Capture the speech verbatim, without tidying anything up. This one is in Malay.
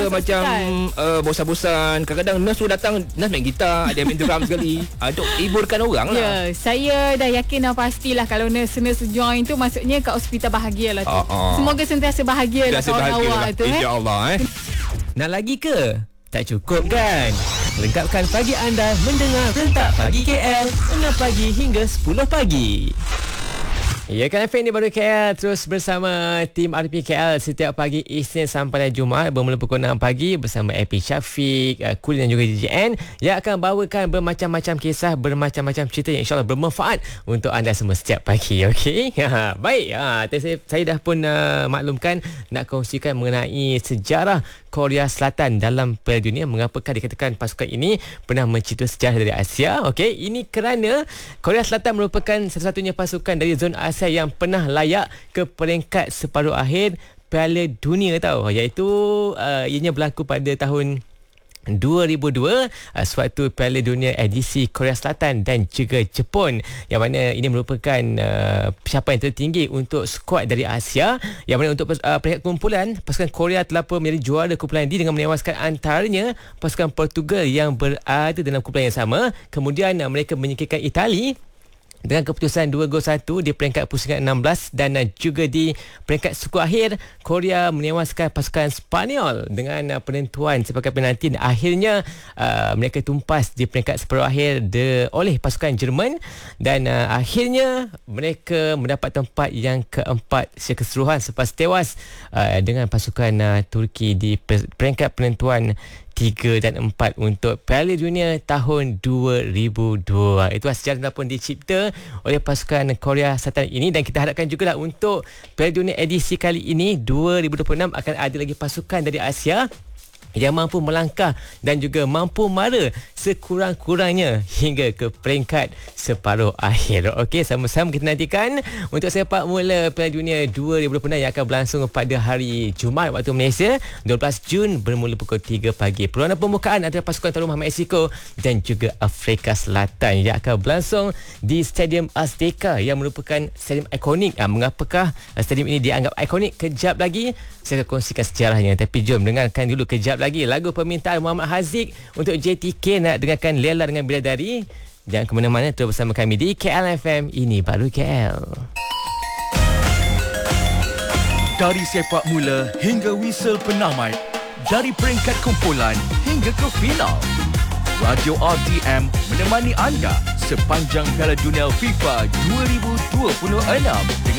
macam uh, bosan-bosan, kadang-kadang nurse tu datang, nurse main gitar, dia main drum sekali. Uh, untuk hiburkan orang lah. Ya, saya dah yakin dan pastilah kalau nurse-nurse join tu maksudnya kat hospital bahagia lah tu. Uh, uh. Semoga sentiasa bahagia lah kawan awak tu. InsyaAllah eh. Nak lagi ke? Tak cukup kan? Lengkapkan pagi anda mendengar Rentak Pagi K L enam pagi hingga sepuluh pagi. Ya kan, F M ni baru K L terus bersama tim R P K L setiap pagi Isnin sampai Jumaat bermula pukul enam pagi bersama A P Syafiq, uh, Kul dan juga D J N yang akan bawakan bermacam-macam kisah, bermacam-macam cerita yang insyaAllah bermanfaat untuk anda semua setiap pagi. Okey. Ha, baik. Ha, saya, saya dah pun uh, maklumkan nak kongsikan mengenai sejarah Korea Selatan dalam Piala Dunia. Mengapakah dikatakan pasukan ini pernah mencipta sejarah dari Asia? Okey, ini kerana Korea Selatan merupakan satu-satunya pasukan dari zon Asia yang pernah layak ke peringkat separuh akhir Piala Dunia tau, iaitu uh, ianya berlaku pada tahun dua ribu dua uh, sewaktu Piala Dunia edisi Korea Selatan dan juga Jepun, yang mana ini merupakan uh, pencapaian tertinggi untuk skuad dari Asia, yang mana untuk uh, peringkat kumpulan pasukan Korea telah pun menjadi juara kumpulan D dengan menewaskan antaranya pasukan Portugal yang berada dalam kumpulan yang sama. Kemudian uh, mereka menyingkirkan Itali dengan keputusan dua gol satu di peringkat pusingan enam belas, dan uh, juga di peringkat suku akhir Korea menewaskan pasukan Spanyol dengan uh, penentuan sepakat penalti, dan akhirnya uh, mereka tumpas di peringkat separuh akhir de, oleh pasukan Jerman, dan uh, akhirnya mereka mendapat tempat yang keempat secara keseluruhan selepas tewas uh, dengan pasukan uh, Turki di peringkat penentuan tiga dan empat untuk Piala Dunia tahun dua ribu dua. Itu sejarah yang pun dicipta oleh pasukan Korea Selatan ini, dan kita harapkan juga lah untuk Piala Dunia edisi kali ini dua ribu dua puluh enam akan ada lagi pasukan dari Asia yang mampu melangkah dan juga mampu mara sekurang-kurangnya hingga ke peringkat separuh akhir. Okey, sama-sama kita nantikan untuk sepak mula Piala Dunia dua ribu dua puluh enam yang akan berlangsung pada hari Jumaat waktu Malaysia dua belas Jun bermula pukul tiga pagi. Perlawanan pembukaan antara pasukan tuan rumah Mexico dan juga Afrika Selatan yang akan berlangsung di Stadium Azteca yang merupakan stadium ikonik. Ha, mengapakah stadium ini dianggap ikonik? Kejap lagi saya akan kongsikan sejarahnya, tapi jom dengarkan dulu kejap lagi lagu permintaan Muhammad Haziq untuk J T K. Nak dengarkan Lela dengan Bidadari. Jangan ke mana-mana, terus bersama kami di K L F M. Ini baru K L. Dari sepak mula hingga whistle penamat, dari peringkat kumpulan hingga ke final, Radio R T M menemani anda sepanjang Piala Dunia FIFA dua ribu dua puluh enam dengan